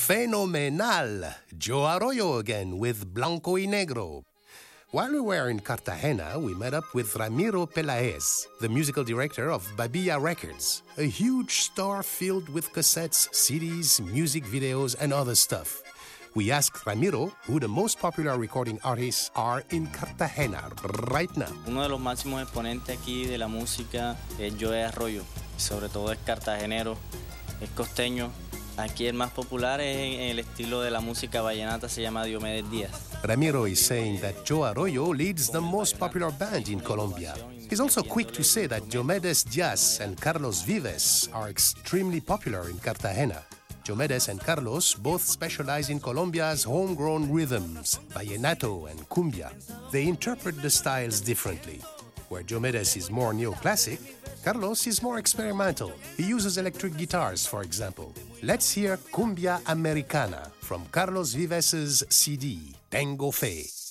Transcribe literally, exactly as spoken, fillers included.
Fenomenal! Joe Arroyo again with Blanco y Negro. While we were in Cartagena, we met up with Ramiro Peláez, the musical director of Babilla Records, a huge store filled with cassettes, C Ds, music videos, and other stuff. We asked Ramiro who the most popular recording artists are in Cartagena right now. Uno de los máximos exponentes aquí de la música es Joe Arroyo, sobre todo es cartagenero, es costeño. Aquí el más popular es en el estilo de la música vallenata, se llama Diomedes Díaz. Ramiro is saying that Joe Arroyo leads the most popular band in Colombia. He's also quick to say that Diomedes Díaz and Carlos Vives are extremely popular in Cartagena. Diomedes and Carlos both specialize in Colombia's homegrown rhythms, vallenato and cumbia. They interpret the styles differently. Where Diomedes is more neoclassic, Carlos is more experimental. He uses electric guitars, for example. Let's hear Cumbia Americana from Carlos Vives's C D, Tengo Fe.